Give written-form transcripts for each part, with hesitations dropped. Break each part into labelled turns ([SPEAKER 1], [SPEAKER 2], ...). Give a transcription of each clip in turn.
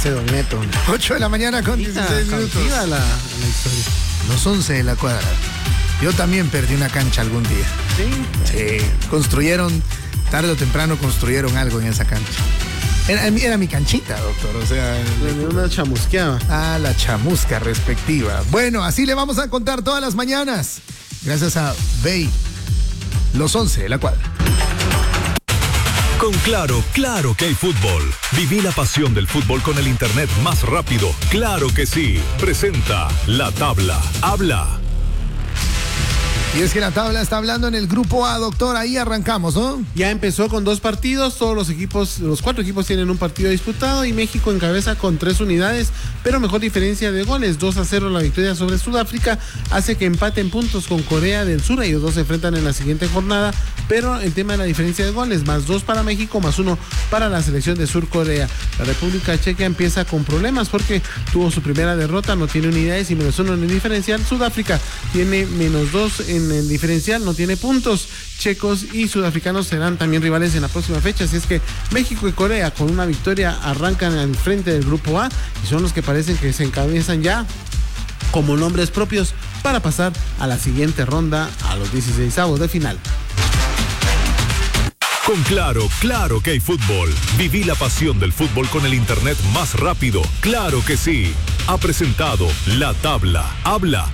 [SPEAKER 1] ese Don Neto.
[SPEAKER 2] 8 de la mañana con 16 minutos.
[SPEAKER 1] La historia.
[SPEAKER 2] Los 11 de la cuadra. Yo también perdí una cancha algún día. Sí. Construyeron, tarde o temprano construyeron algo en esa cancha. Era mi canchita, doctor, o sea...
[SPEAKER 1] Una chamusqueaba.
[SPEAKER 2] Ah, la chamusca respectiva. Bueno, así le vamos a contar todas las mañanas. Gracias a Bay. Los 11 de la cuadra.
[SPEAKER 3] Con Claro que hay fútbol. Viví la pasión del fútbol con el internet más rápido. Claro que sí. Presenta La Tabla. Habla.
[SPEAKER 2] Y es que la tabla está hablando en el grupo A, doctor. Ahí arrancamos, ¿no?
[SPEAKER 1] Ya empezó con 2 partidos. Todos los 4 equipos tienen un partido disputado y México encabeza con 3 unidades, pero mejor diferencia de goles. 2-0 la victoria sobre Sudáfrica hace que empaten puntos con Corea del Sur. Ellos dos se enfrentan en la siguiente jornada, pero el tema de la diferencia de goles, +2 para México, +1 para la selección de Sur Corea. La República Checa empieza con problemas porque tuvo su primera derrota, no tiene unidades y -1 en el diferencial. Sudáfrica tiene -2 en el diferencial, no tiene puntos. Checos y sudafricanos serán también rivales en la próxima fecha, así es que México y Corea con una victoria arrancan al frente del grupo A y son los que parecen que se encabezan ya como nombres propios para pasar a la siguiente ronda, a los 16avos de final.
[SPEAKER 3] Con Claro que hay fútbol. Viví la pasión del fútbol con el internet más rápido. Claro que sí. Ha presentado La Tabla. Habla.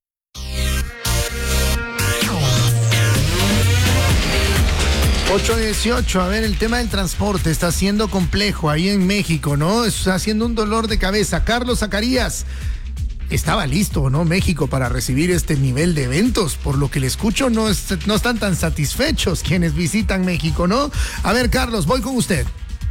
[SPEAKER 2] 8:18, a ver, el tema del transporte está siendo complejo ahí en México, ¿no? Está siendo un dolor de cabeza. Carlos Zacarías, ¿estaba listo, no, México para recibir este nivel de eventos? Por lo que le escucho, no están tan satisfechos quienes visitan México, ¿no? A ver, Carlos, voy con usted.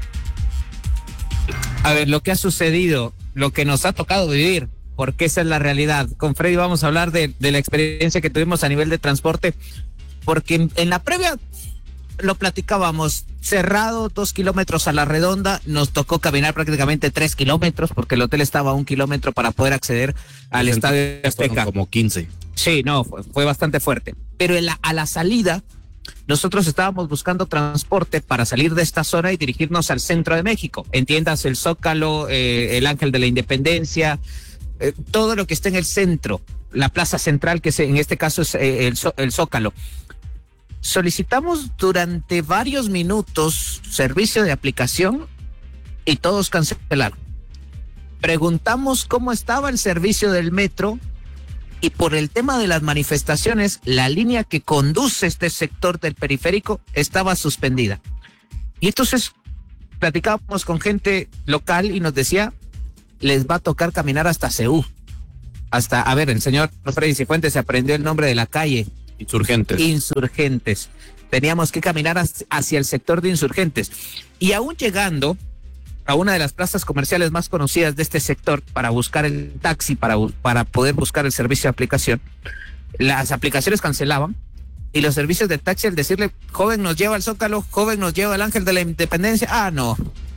[SPEAKER 4] A ver, lo que ha sucedido, lo que nos ha tocado vivir, porque esa es la realidad. Con Freddy vamos a hablar de la experiencia que tuvimos a nivel de transporte, porque en la previa lo platicábamos, cerrado 2 kilómetros a la redonda, nos tocó caminar prácticamente 3 kilómetros porque el hotel estaba a 1 kilómetro para poder acceder al Estadio Azteca.
[SPEAKER 5] Como 15.
[SPEAKER 4] Sí, no, fue bastante fuerte. Pero a la salida, nosotros estábamos buscando transporte para salir de esta zona y dirigirnos al centro de México. Entiendas, el Zócalo, el Ángel de la Independencia, todo lo que esté en el centro, la plaza central, que en este caso es el Zócalo. Solicitamos durante varios minutos servicio de aplicación y todos cancelaron. Preguntamos cómo estaba el servicio del metro y por el tema de las manifestaciones, la línea que conduce este sector del periférico estaba suspendida. Y entonces platicábamos con gente local y nos decía, les va a tocar caminar hasta Ceú. A ver, el señor Freddy Cifuentes se aprendió el nombre de la calle. Insurgentes. Teníamos que caminar hacia el sector de Insurgentes. Y aún llegando a una de las plazas comerciales más conocidas de este sector para buscar el taxi, para poder buscar el servicio de aplicación, las aplicaciones cancelaban y los servicios de taxi al decirle, joven nos lleva al Zócalo, joven nos lleva al Ángel de la Independencia, no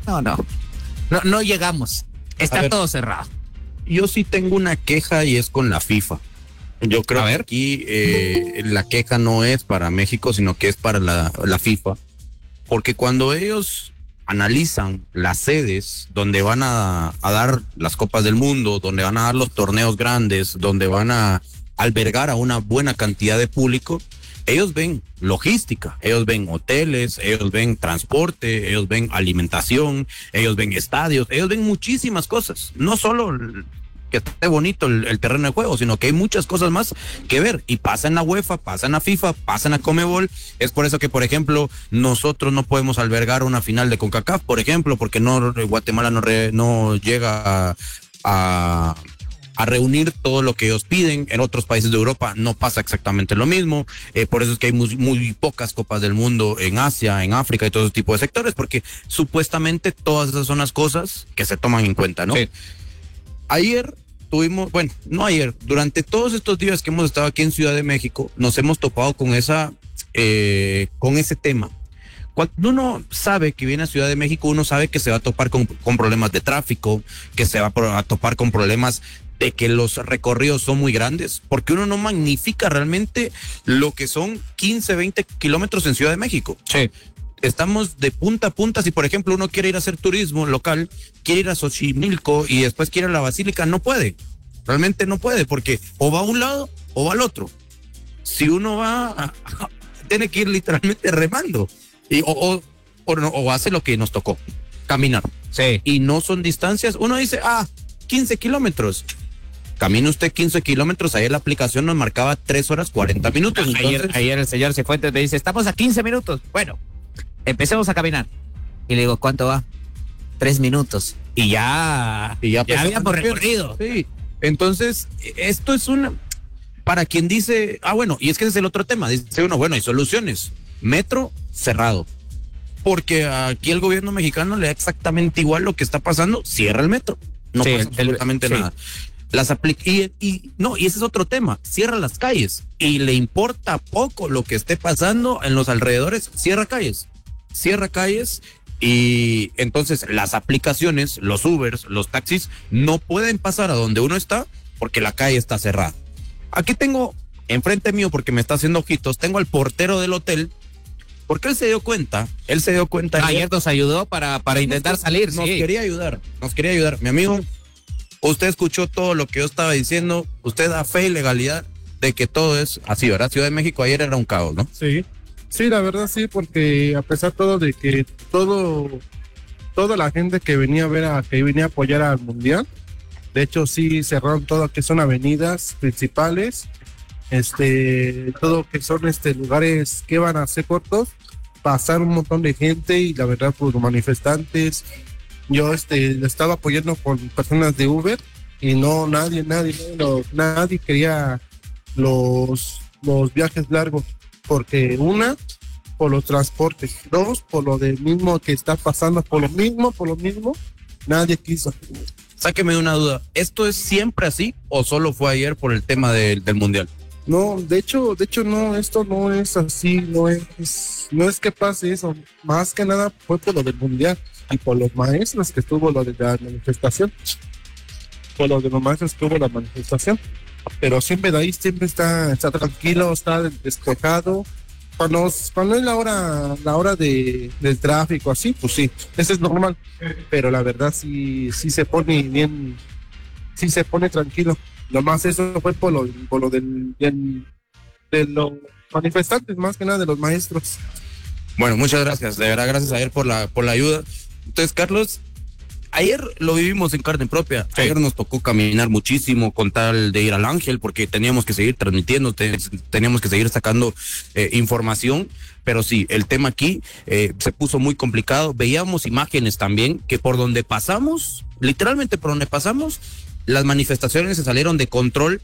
[SPEAKER 4] llegamos. Está todo cerrado.
[SPEAKER 5] Yo sí tengo una queja y es con la FIFA. Yo creo que aquí la queja no es para México, sino que es para la FIFA. Porque cuando ellos analizan las sedes donde van a dar las Copas del Mundo, donde van a dar los torneos grandes, donde van a albergar a una buena cantidad de público, ellos ven logística, ellos ven hoteles, ellos ven transporte, ellos ven alimentación, ellos ven estadios, ellos ven muchísimas cosas. No solo que esté bonito el terreno de juego, sino que hay muchas cosas más que ver, y pasa en la UEFA, pasa en la FIFA, pasa en la Conmebol. Es por eso que, por ejemplo, nosotros no podemos albergar una final de CONCACAF, por ejemplo, porque Guatemala no llega a reunir todo lo que ellos piden. En otros países de Europa no pasa exactamente lo mismo, por eso es que hay muy pocas Copas del Mundo en Asia, en África y todo ese tipo de sectores, porque supuestamente todas esas son las cosas que se toman en cuenta, ¿no? Sí. Durante todos estos días que hemos estado aquí en Ciudad de México, nos hemos topado con ese tema. Cuando uno sabe que viene a Ciudad de México, uno sabe que se va a topar con problemas de tráfico, que se va a topar con problemas de que los recorridos son muy grandes, porque uno no magnifica realmente lo que son 15, 20 kilómetros en Ciudad de México.
[SPEAKER 4] Sí.
[SPEAKER 5] estamos de punta a punta. Si por ejemplo uno quiere ir a hacer turismo local, quiere ir a Xochimilco y después quiere ir a la Basílica, no puede, realmente no puede, porque o va a un lado o va al otro. Si uno va, tiene que ir literalmente remando, o hace lo que nos tocó, caminar.
[SPEAKER 4] Sí.
[SPEAKER 5] Y no son distancias, uno dice, 15 kilómetros. Camina usted 15 kilómetros, ayer la aplicación nos marcaba 3 horas 40 minutos.
[SPEAKER 4] Ayer el señor Cifuentes me dice, estamos a 15 minutos. Bueno, empecemos a caminar. Y le digo, ¿cuánto va? 3 minutos. Y ya habíamos recorrido.
[SPEAKER 5] Sí. Entonces, esto es para quien dice, bueno, y es que ese es el otro tema. Dice uno, bueno, hay soluciones. Metro cerrado. Porque aquí el gobierno mexicano le da exactamente igual lo que está pasando, cierra el metro. No pasa absolutamente nada. Y ese es otro tema, cierra las calles y le importa poco lo que esté pasando en los alrededores, cierra calles y entonces las aplicaciones, los Ubers, los taxis no pueden pasar a donde uno está porque la calle está cerrada. Aquí tengo enfrente mío, porque me está haciendo ojitos, tengo al portero del hotel, porque él se dio cuenta.
[SPEAKER 4] Ayer nos ayudó para intentar salir.
[SPEAKER 5] Nos quería ayudar, mi amigo. Usted escuchó todo lo que yo estaba diciendo, usted da fe y legalidad de que todo es así, ¿verdad? Ciudad de México ayer era un caos, ¿no?
[SPEAKER 6] Sí, la verdad sí, porque a pesar todo de que toda la gente que venía a apoyar al Mundial, de hecho sí cerraron todo que son avenidas principales, todo que son lugares que van a ser cortos, pasaron un montón de gente y la verdad pues los manifestantes. Yo estaba apoyando con personas de Uber y nadie quería los viajes largos, porque una, por los transportes, dos, por lo del mismo que está pasando, por lo mismo, nadie quiso.
[SPEAKER 5] Sáqueme de una duda, ¿esto es siempre así o solo fue ayer por el tema del Mundial?
[SPEAKER 6] No, de hecho no, esto no es así, no es que pase eso, más que nada fue por lo del Mundial y por los maestros que estuvo lo de la manifestación, pero siempre de ahí siempre está tranquilo, está despejado. Cuando es la hora del tráfico así, pues sí, eso es normal, pero la verdad sí se pone bien, sí se pone tranquilo. Nomás eso fue por lo de los manifestantes, más que nada de los maestros.
[SPEAKER 5] Bueno, muchas gracias, de verdad, gracias ayer por la ayuda. Entonces, Carlos, ayer lo vivimos en carne propia. Sí. Ayer nos tocó caminar muchísimo con tal de ir al Ángel, porque teníamos que seguir transmitiendo, teníamos que seguir sacando información. Pero sí, el tema aquí se puso muy complicado. Veíamos imágenes también que por donde pasamos, literalmente por donde pasamos, las manifestaciones se salieron de control,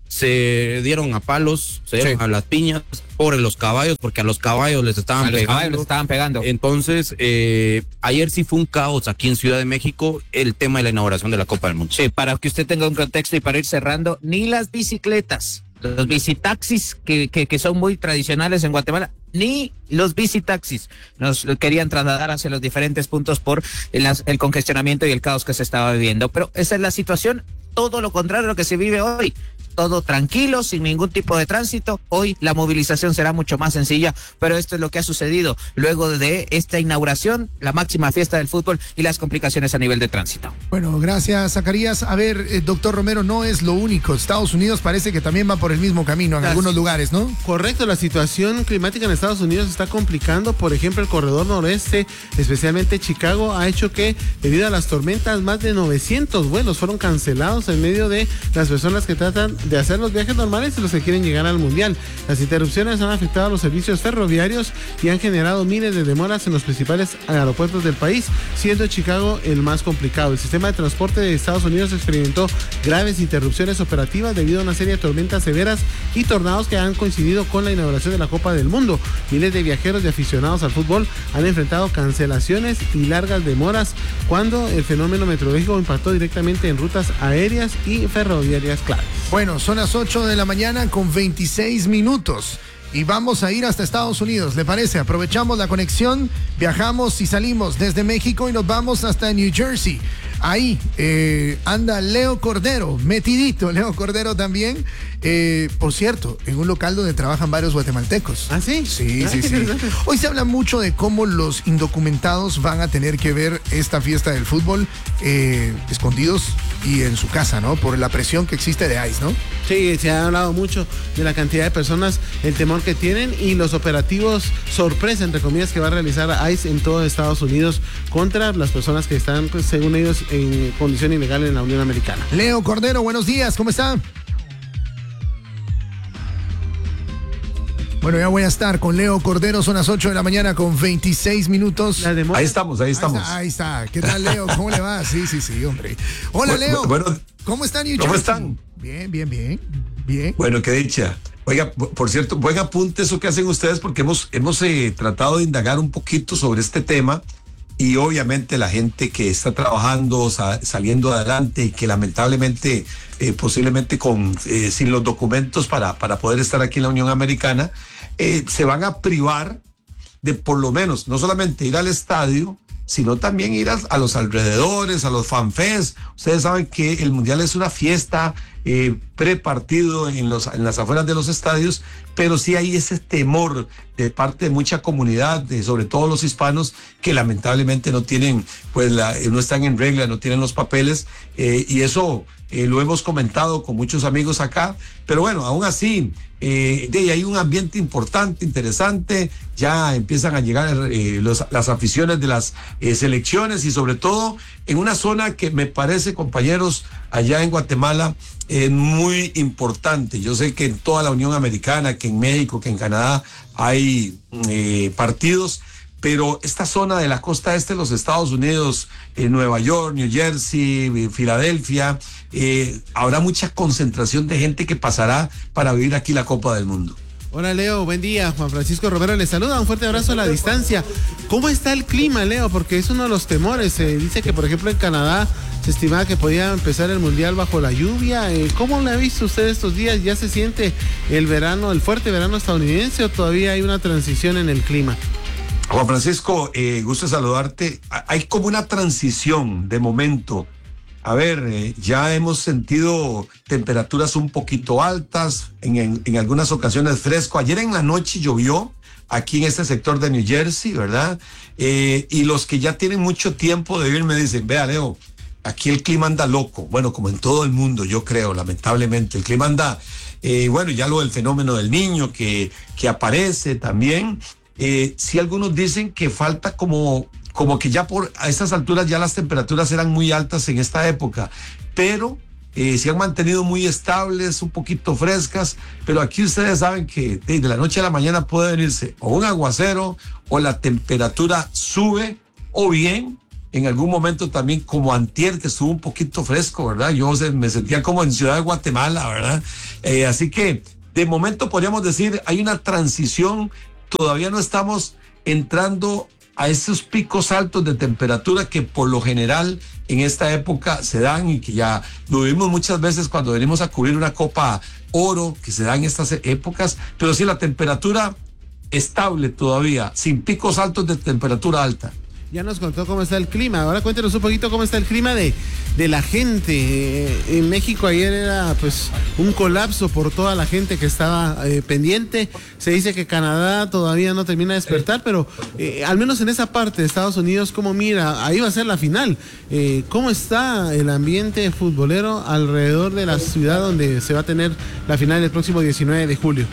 [SPEAKER 5] se dieron a palos, se dieron a las piñas, por los caballos, porque a los caballos les estaban pegando. Entonces, ayer sí fue un caos aquí en Ciudad de México el tema de la inauguración de la Copa del Mundo.
[SPEAKER 4] Sí, para que usted tenga un contexto y para ir cerrando, ni las bicicletas, los bicitaxis que son muy tradicionales en Guatemala, ni los bicitaxis nos querían trasladar hacia los diferentes puntos por el congestionamiento y el caos que se estaba viviendo. Pero esa es la situación, todo lo contrario a lo que se vive hoy. Todo tranquilo, sin ningún tipo de tránsito. Hoy la movilización será mucho más sencilla, pero esto es lo que ha sucedido luego de esta inauguración, la máxima fiesta del fútbol y las complicaciones a nivel de tránsito.
[SPEAKER 2] Bueno, gracias, Zacarías. A ver, doctor Romero, no es lo único. Estados Unidos parece que también va por el mismo camino en algunos lugares, ¿no?
[SPEAKER 1] Correcto, la situación climática en Estados Unidos está complicando. Por ejemplo, el corredor noreste, especialmente Chicago, ha hecho que, debido a las tormentas, más de 900 vuelos fueron cancelados en medio de las personas que tratan de hacer los viajes normales y los que quieren llegar al Mundial. Las interrupciones han afectado a los servicios ferroviarios y han generado miles de demoras en los principales aeropuertos del país, siendo Chicago el más complicado. El sistema de transporte de Estados Unidos experimentó graves interrupciones operativas debido a una serie de tormentas severas y tornados que han coincidido con la inauguración de la Copa del Mundo. Miles de viajeros y aficionados al fútbol han enfrentado cancelaciones y largas demoras cuando el fenómeno meteorológico impactó directamente en rutas aéreas y ferroviarias claves.
[SPEAKER 2] Bueno, son las 8 de la mañana con 26 minutos y vamos a ir hasta Estados Unidos, ¿le parece? Aprovechamos la conexión, viajamos y salimos desde México y nos vamos hasta New Jersey. ahí anda Leo Cordero, metidito Leo Cordero también. Por cierto, en un local donde trabajan varios guatemaltecos.
[SPEAKER 1] ¿Ah, sí?
[SPEAKER 2] Sí. Hoy se habla mucho de cómo los indocumentados van a tener que ver esta fiesta del fútbol escondidos y en su casa, ¿no? Por la presión que existe de ICE, ¿no?
[SPEAKER 1] Sí, se ha hablado mucho de la cantidad de personas, el temor que tienen y los operativos sorpresa, entre comillas, que va a realizar ICE en todo Estados Unidos contra las personas que están, pues, según ellos, en condición ilegal en la Unión Americana.
[SPEAKER 2] Leo Cordero, buenos días, ¿cómo está? Bueno, ya voy a estar con Leo Cordero, son las 8 de la mañana con 26 minutos.
[SPEAKER 7] Ahí estamos.
[SPEAKER 2] Ahí está. ¿Qué tal, Leo? ¿Cómo le va? Sí, hombre. Hola, Leo.
[SPEAKER 7] Bueno,
[SPEAKER 2] ¿cómo están, New
[SPEAKER 7] ¿cómo
[SPEAKER 2] Jersey?
[SPEAKER 7] están?
[SPEAKER 2] Bien.
[SPEAKER 7] Bueno, qué dicha. Oiga, por cierto, buen apunte eso que hacen ustedes porque hemos tratado de indagar un poquito sobre este tema y obviamente la gente que está trabajando, saliendo adelante y que lamentablemente posiblemente sin los documentos para poder estar aquí en la Unión Americana, se van a privar de por lo menos, no solamente ir al estadio, sino también ir a los alrededores, a los fanfests. Ustedes saben que el Mundial es una fiesta pre-partido en las afueras de los estadios, pero sí hay ese temor de parte de mucha comunidad, sobre todo los hispanos, que lamentablemente no tienen, no están en regla, no tienen los papeles, y eso lo hemos comentado con muchos amigos acá, pero bueno, aún así, hay un ambiente importante, interesante, ya empiezan a llegar las aficiones de las selecciones y sobre todo en una zona que me parece, compañeros, allá en Guatemala, muy importante. Yo sé que en toda la Unión Americana, que en México, que en Canadá hay partidos, pero esta zona de la costa este de los Estados Unidos, Nueva York, New Jersey, Filadelfia, habrá mucha concentración de gente que pasará para vivir aquí la Copa del Mundo.
[SPEAKER 1] Hola, Leo, buen día. Juan Francisco Romero le saluda, un fuerte abrazo a la distancia. ¿Cómo está el clima, Leo? Porque es uno de los temores. Se dice que, por ejemplo, en Canadá se estimaba que podía empezar el Mundial bajo la lluvia. ¿Cómo le ha visto usted estos días? ¿Ya se siente el fuerte verano estadounidense o todavía hay una transición en el clima?
[SPEAKER 7] Juan Francisco, gusto saludarte. Hay como una transición de momento. A ver, ya hemos sentido temperaturas un poquito altas, en algunas ocasiones fresco. Ayer en la noche llovió aquí en este sector de New Jersey, ¿verdad? Y los que ya tienen mucho tiempo de vivir me dicen, vea, Leo, aquí el clima anda loco. Bueno, como en todo el mundo, yo creo, lamentablemente. El clima anda, ya lo del fenómeno del Niño que aparece también. Sí, algunos dicen que falta como que ya a estas alturas ya las temperaturas eran muy altas en esta época, pero se han mantenido muy estables, un poquito frescas, pero aquí ustedes saben que de la noche a la mañana puede venirse o un aguacero o la temperatura sube, o bien en algún momento también como antier que estuvo un poquito fresco, ¿verdad? Yo me sentía como en Ciudad de Guatemala, ¿verdad? Así que de momento podríamos decir hay una transición. Todavía no estamos entrando a esos picos altos de temperatura que por lo general en esta época se dan y que ya lo vimos muchas veces cuando venimos a cubrir una Copa Oro, que se dan en estas épocas, pero sí la temperatura estable todavía, sin picos altos de temperatura alta.
[SPEAKER 1] Ya nos contó cómo está el clima. Ahora cuéntenos un poquito cómo está el clima de la gente. En México ayer era pues un colapso por toda la gente que estaba pendiente. Se dice que Canadá todavía no termina de despertar, pero al menos en esa parte de Estados Unidos, ¿cómo mira? Ahí va a ser la final. ¿Cómo está el ambiente futbolero alrededor de la ciudad donde se va a tener la final el próximo 19 de julio?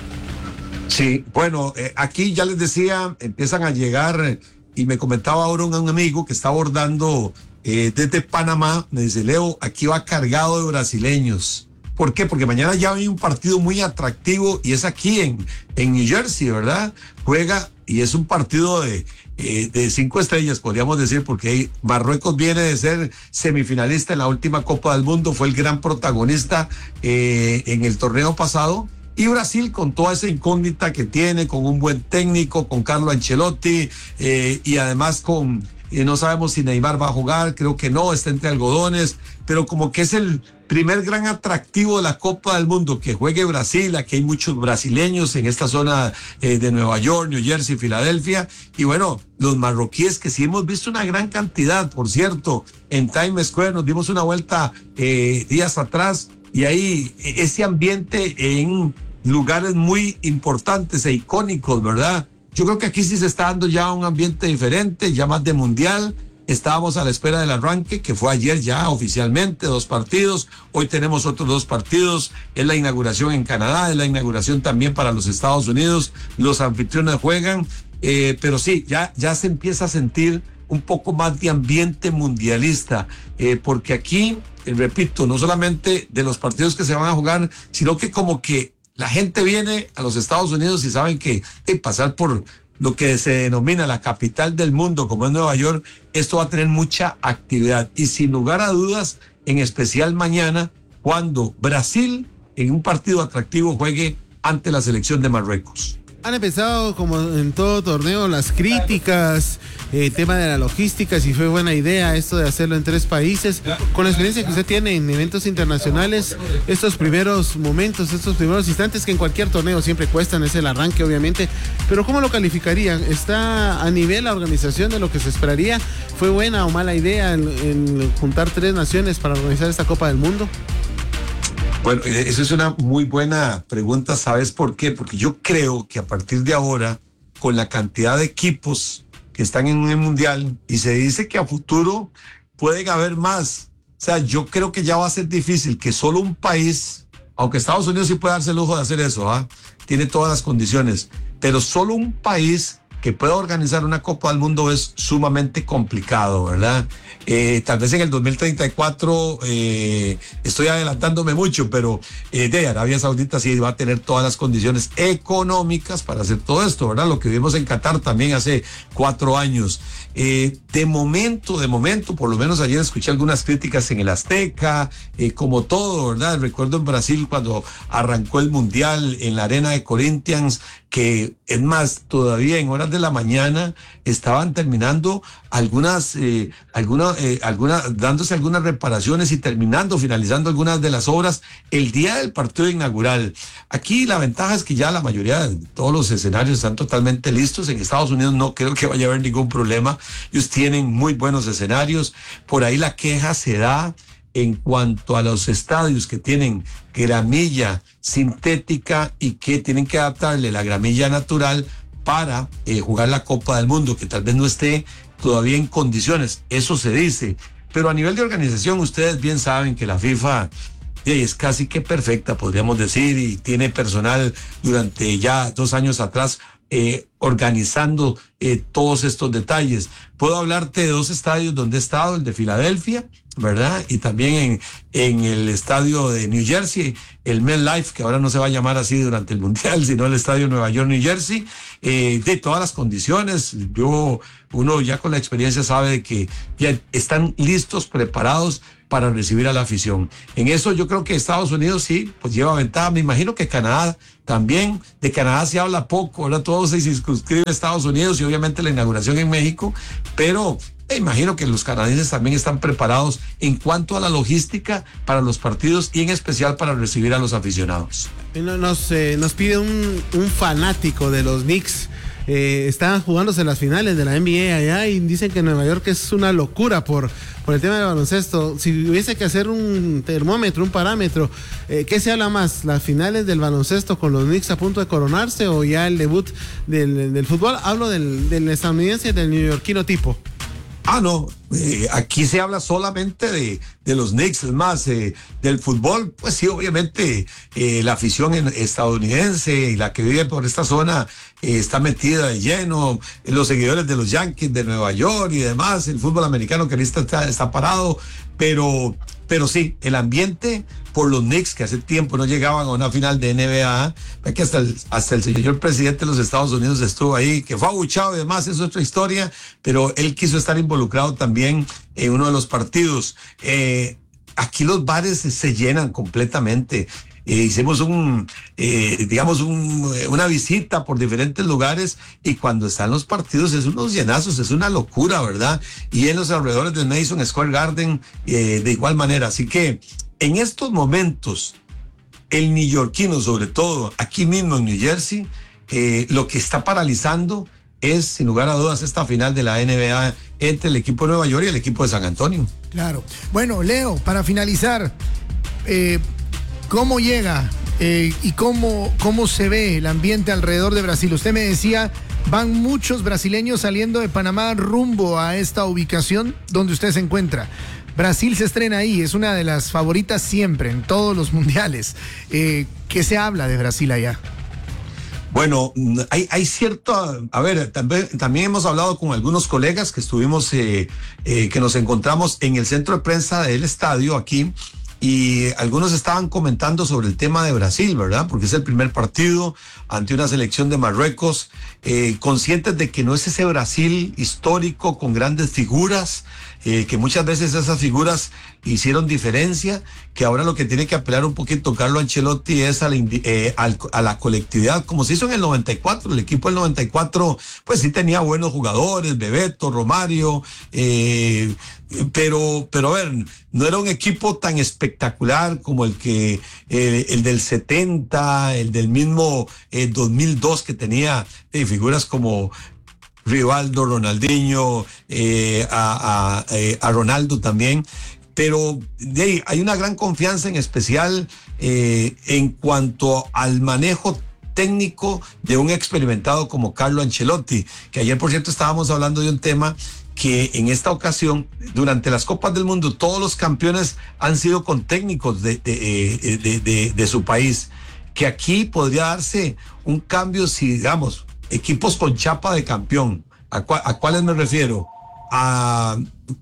[SPEAKER 7] Sí, bueno, aquí ya les decía, empiezan a llegar... Y me comentaba ahora un amigo que está abordando desde Panamá, me dice, Leo, aquí va cargado de brasileños. ¿Por qué? Porque mañana ya hay un partido muy atractivo y es aquí en New Jersey, ¿verdad? Juega y es un partido de 5 estrellas, podríamos decir, porque Marruecos viene de ser semifinalista en la última Copa del Mundo, fue el gran protagonista en el torneo pasado. Y Brasil con toda esa incógnita que tiene, con un buen técnico, con Carlo Ancelotti y además con no sabemos si Neymar va a jugar, creo que no, está entre algodones, pero como que es el primer gran atractivo de la Copa del Mundo, que juegue Brasil. Aquí hay muchos brasileños en esta zona de Nueva York, New Jersey, Filadelfia, y bueno, los marroquíes, que sí hemos visto una gran cantidad, por cierto, en Times Square nos dimos una vuelta días atrás, y ahí ese ambiente en lugares muy importantes e icónicos, ¿verdad? Yo creo que aquí sí se está dando ya un ambiente diferente, ya más de mundial. Estábamos a la espera del arranque, que fue ayer ya oficialmente, 2 partidos. Hoy tenemos otros 2 partidos. Es la inauguración en Canadá, es la inauguración también para los Estados Unidos. Los anfitriones juegan, pero sí, ya se empieza a sentir un poco más de ambiente mundialista, porque aquí, repito, no solamente de los partidos que se van a jugar, sino que como que la gente viene a los Estados Unidos y saben que pasar por lo que se denomina la capital del mundo, como es Nueva York, esto va a tener mucha actividad. Y sin lugar a dudas, en especial mañana, cuando Brasil, en un partido atractivo, juegue ante la selección de Marruecos.
[SPEAKER 1] Han empezado, como en todo torneo, las críticas, tema de la logística, si fue buena idea esto de hacerlo en 3 países. Con la experiencia que usted tiene en eventos internacionales, estos primeros momentos, estos primeros instantes que en cualquier torneo siempre cuestan, es el arranque obviamente, pero ¿cómo lo calificarían? ¿Está a nivel la organización de lo que se esperaría? ¿Fue buena o mala idea el juntar 3 naciones para organizar esta Copa del Mundo?
[SPEAKER 7] Bueno, eso es una muy buena pregunta. ¿Sabes por qué? Porque yo creo que a partir de ahora, con la cantidad de equipos que están en el Mundial, y se dice que a futuro pueden haber más, o sea, yo creo que ya va a ser difícil que solo un país, aunque Estados Unidos sí puede darse el lujo de hacer eso, tiene todas las condiciones, pero solo un país que pueda organizar una Copa del Mundo es sumamente complicado, ¿verdad? Tal vez en el 2034, estoy adelantándome mucho, pero de Arabia Saudita sí va a tener todas las condiciones económicas para hacer todo esto, ¿verdad? Lo que vimos en Qatar también hace 4 años. De momento, por lo menos ayer escuché algunas críticas en el Azteca, como todo, ¿verdad? Recuerdo en Brasil cuando arrancó el Mundial en la arena de Corinthians, que es más, todavía en horas de la mañana estaban terminando dándose algunas reparaciones y finalizando algunas de las obras el día del partido inaugural. Aquí la ventaja es que ya la mayoría de todos los escenarios están totalmente listos. En Estados Unidos no creo que vaya a haber ningún problema. Ellos tienen muy buenos escenarios. Por ahí la queja se da en cuanto a los estadios que tienen gramilla sintética y que tienen que adaptarle la gramilla natural para jugar la Copa del Mundo, que tal vez no esté todavía en condiciones. Eso se dice. Pero a nivel de organización, ustedes bien saben que la FIFA es casi que perfecta, podríamos decir, y tiene personal durante ya 2 años atrás organizando todos estos detalles. Puedo hablarte de 2 estadios donde he estado, el de Filadelfia, ¿verdad? Y también en el estadio de New Jersey, el MetLife, que ahora no se va a llamar así durante el Mundial, sino el estadio Nueva York, New Jersey, de todas las condiciones. Uno ya con la experiencia sabe de que ya están listos, preparados para recibir a la afición. En eso yo creo que Estados Unidos sí, pues lleva ventaja. Me imagino que Canadá también. De Canadá se habla poco, ahora todo se circunscribe a Estados Unidos y obviamente la inauguración en México, pero me imagino que los canadienses también están preparados en cuanto a la logística para los partidos y en especial para recibir a los aficionados.
[SPEAKER 1] Nos pide un fanático de los Knicks. Están jugándose las finales de la NBA allá y dicen que Nueva York es una locura por el tema del baloncesto. Si hubiese que hacer un termómetro, un parámetro, ¿qué se habla más? ¿Las finales del baloncesto con los Knicks a punto de coronarse o ya el debut del fútbol? Hablo del estadounidense y del neoyorquino tipo.
[SPEAKER 7] No, aquí se habla solamente de los Knicks, es más, del fútbol, pues sí, obviamente la afición estadounidense y la que vive por esta zona está metida de lleno, los seguidores de los Yankees de Nueva York y demás, el fútbol americano que ahorita está parado, pero sí, el ambiente por los Knicks, que hace tiempo no llegaban a una final de NBA, que hasta el señor presidente de los Estados Unidos estuvo ahí, que fue abuchado y demás, es otra historia, pero él quiso estar involucrado también en uno de los partidos. aquí los bares se llenan completamente. Hicimos una visita por diferentes lugares y cuando están los partidos es unos llenazos, es una locura, ¿verdad? Y en los alrededores de Madison Square Garden de igual manera. Así que en estos momentos, el neoyorquino, sobre todo aquí mismo en New Jersey, lo que está paralizando es, sin lugar a dudas, esta final de la NBA entre el equipo de Nueva York y el equipo de San Antonio.
[SPEAKER 2] Claro. Bueno, Leo, para finalizar, ¿cómo llega y cómo se ve el ambiente alrededor de Brasil? Usted me decía, van muchos brasileños saliendo de Panamá rumbo a esta ubicación donde usted se encuentra. Brasil se estrena ahí, es una de las favoritas siempre en todos los mundiales. ¿Qué se habla de Brasil allá?
[SPEAKER 7] Bueno, hay cierto, a ver, también hemos hablado con algunos colegas que estuvimos, que nos encontramos en el centro de prensa del estadio aquí, y algunos estaban comentando sobre el tema de Brasil, ¿verdad? Porque es el primer partido ante una selección de Marruecos, conscientes de que no es ese Brasil histórico con grandes figuras, que muchas veces esas figuras hicieron diferencia, que ahora lo que tiene que apelar un poquito Carlo Ancelotti es a la colectividad, como se hizo en el 94, el equipo del 94, pues sí tenía buenos jugadores, Bebeto, Romario, pero a ver, no era un equipo tan espectacular como el del 70, el del mismo 2002, que tenía figuras como Rivaldo, Ronaldinho, a Ronaldo también, pero hay una gran confianza, en especial en cuanto al manejo técnico de un experimentado como Carlo Ancelotti, que ayer, por cierto, estábamos hablando de un tema que en esta ocasión, durante las Copas del Mundo, todos los campeones han sido con técnicos de su país, que aquí podría darse un cambio si, digamos, equipos con chapa de campeón. ¿A cuáles me refiero? A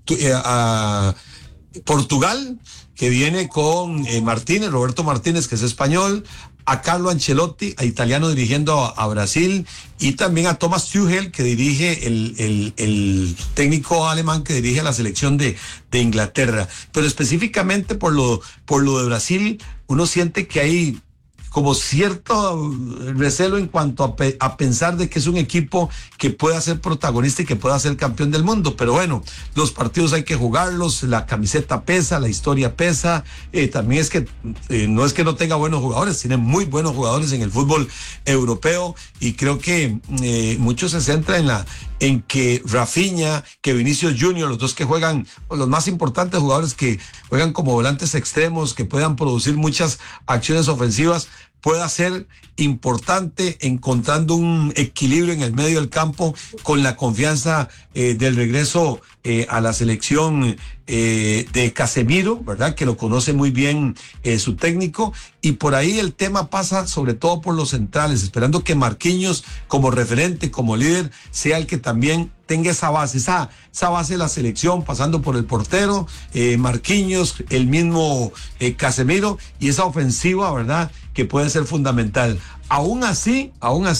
[SPEAKER 7] Portugal, que viene con Roberto Martínez, que es español, a Carlo Ancelotti, a italiano, dirigiendo a Brasil, y también a Thomas Tuchel, que dirige el técnico alemán que dirige la selección de Inglaterra. Pero específicamente por lo de Brasil, uno siente que hay como cierto recelo en cuanto a pensar de que es un equipo que pueda ser protagonista y que pueda ser campeón del mundo. Pero bueno, los partidos hay que jugarlos, la camiseta pesa, la historia pesa, también es que no es que no tenga buenos jugadores, tiene muy buenos jugadores en el fútbol europeo, y creo que mucho se centra en que Rafinha, que Vinicius Junior, los dos que juegan, los más importantes jugadores que juegan como volantes extremos, que puedan producir muchas acciones ofensivas, pueda ser importante, encontrando un equilibrio en el medio del campo, con la confianza del regreso a la selección de Casemiro, ¿verdad? Que lo conoce muy bien su técnico, y por ahí el tema pasa sobre todo por los centrales, esperando que Marquinhos, como referente, como líder, sea el que también tenga esa base de la selección, pasando por el portero, Marquinhos, el mismo Casemiro, y esa ofensiva, ¿verdad?, que puede ser fundamental. Aún así,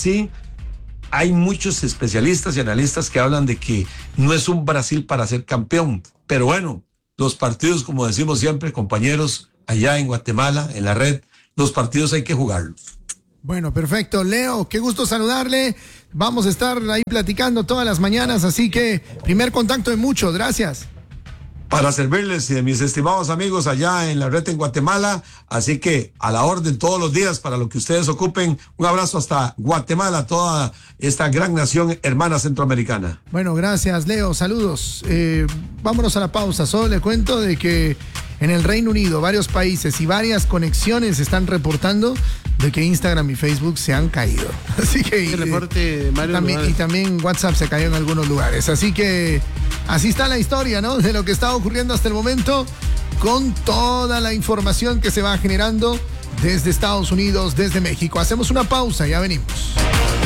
[SPEAKER 7] hay muchos especialistas y analistas que hablan de que no es un Brasil para ser campeón. Pero bueno, los partidos, como decimos siempre, compañeros, allá en Guatemala, en la red, los partidos hay que jugarlos.
[SPEAKER 2] Bueno, perfecto. Leo, qué gusto saludarle. Vamos a estar ahí platicando todas las mañanas, así que primer contacto de muchos. Gracias.
[SPEAKER 7] Para servirles, mis estimados amigos allá en la red en Guatemala, así que a la orden todos los días para lo que ustedes ocupen. Un abrazo hasta Guatemala, toda esta gran nación hermana centroamericana.
[SPEAKER 2] Bueno, gracias, Leo, saludos. Vámonos a la pausa. Solo le cuento de que en el Reino Unido varios países y varias conexiones están reportando de que Instagram y Facebook se han caído. Así que
[SPEAKER 1] el reporte, Mario,
[SPEAKER 2] y también WhatsApp se cayó en algunos lugares. Así que así está la historia, ¿no?, de lo que está ocurriendo hasta el momento, con toda la información que se va generando desde Estados Unidos, desde México. Hacemos una pausa, ya venimos.